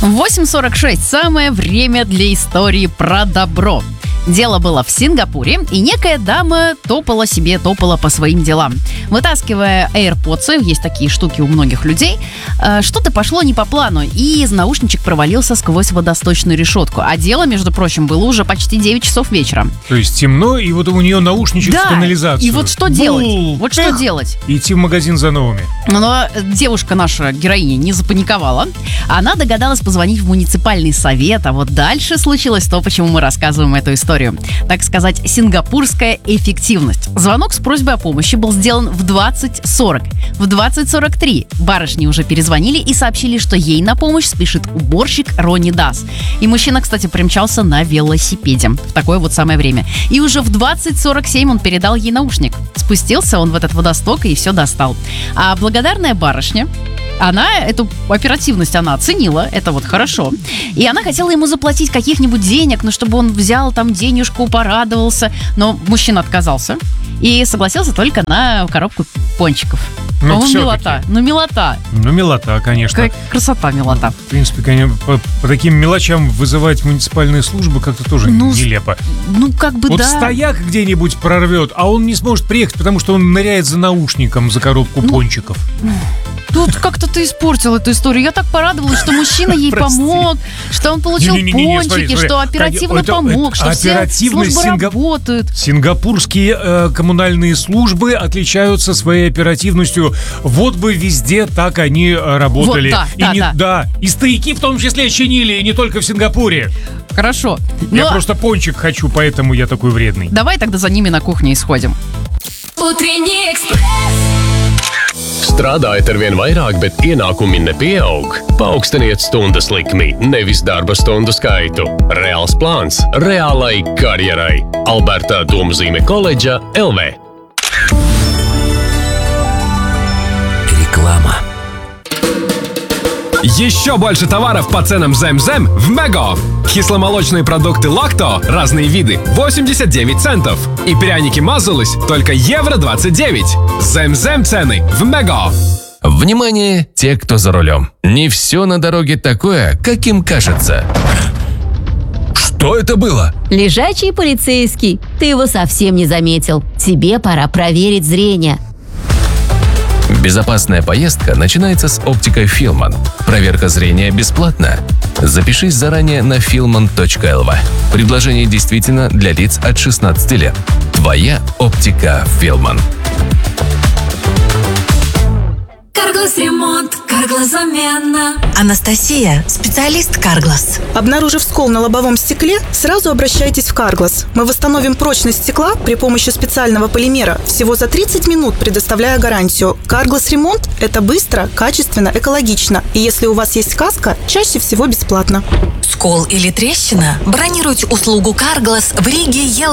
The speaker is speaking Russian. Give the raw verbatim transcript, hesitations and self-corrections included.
восемь сорок шесть. Самое время для истории про добро. Дело было в Сингапуре, и некая дама топала себе, топала по своим делам. Вытаскивая AirPods, есть такие штуки у многих людей, что-то пошло не по плану, и из наушничек провалился сквозь водосточную решетку. А дело, между прочим, было уже почти девять часов вечера. То есть темно, и вот у нее наушничек да, в канализацию. И вот что делать? Бул, вот эх, что делать? Идти в магазин за новыми. Но девушка наша, героиня, не запаниковала. Она догадалась позвонить в муниципальный совет, а вот дальше случилось то, почему мы рассказываем эту историю. Так сказать, сингапурская эффективность. Звонок с просьбой о помощи был сделан в двадцать сорок. В двадцать сорок три барышни уже перезвонили и сообщили, что ей на помощь спешит уборщик Ронни Дас. И мужчина, кстати, примчался на велосипеде в такое вот самое время. И уже в двадцать сорок семь он передал ей наушник. Спустился он в этот водосток и все достал. А благодарная барышня, она эту оперативность она оценила, это вот хорошо. И она хотела ему заплатить каких-нибудь денег, ну, чтобы он взял там денежку, порадовался. Но мужчина отказался и согласился только на коробку пончиков. Ну, По-моему, милота. Ну, милота. Ну, милота, конечно. Как красота, милота. В принципе, конечно, по, по таким мелочам вызывать муниципальные службы как-то тоже ну, нелепо. Ну, как бы вот да. стояк где-нибудь прорвет, а он не сможет приехать, потому что он ныряет за наушником за коробку ну, пончиков. Тут как-то ты испортил эту историю. Я так порадовалась, что мужчина ей помог, что он получил не, не, не, не, пончики, смотри, смотри. что оперативно это, помог, это, что все службы Синга... работают. Сингапурские э, коммунальные службы отличаются своей оперативностью. Вот бы везде так они э, работали. Вот, да, и да, не, да. да. И стояки в том числе чинили, и не только в Сингапуре. Хорошо. Я Но... просто пончик хочу, поэтому я такой вредный. Давай тогда за ними на кухне и сходим. Утренний экспресс. Strādājat ar vien vairāk, bet ienākumi nepieaug. Paaugstiniet stundas likmi, nevis darba stundu skaitu. Reāls plāns reālai karjerai. Alberta Domzīme koledža эл ви. Реклама. Еще больше товаров по ценам Зем-Зем в Мега. Кисломолочные продукты Лакто, разные виды, восемьдесят девять центов. И пряники Мазулысь, только евро двадцать девять. Зем-Зем цены в Мега. Внимание, те, кто за рулем. Не все на дороге такое, каким кажется. Что это было? Лежачий полицейский. Ты его совсем не заметил. Тебе пора проверить зрение. Безопасная поездка начинается с оптикой Филман. Проверка зрения бесплатна. Запишись заранее на филман точка эл ви. Предложение действительно для лиц от шестнадцати лет. Твоя оптика Филман. Карглас ремонт, Карглас замена. Анастасия, специалист Карглас. Обнаружив скол на лобовом стекле, сразу обращайтесь в Карглас. Мы восстановим прочность стекла при помощи специального полимера всего за тридцать минут, предоставляя гарантию. Карглас ремонт – это быстро, качественно, экологично. И если у вас есть каска, чаще всего бесплатно. Скол или трещина? Бронируйте услугу Карглас в Риге, Ел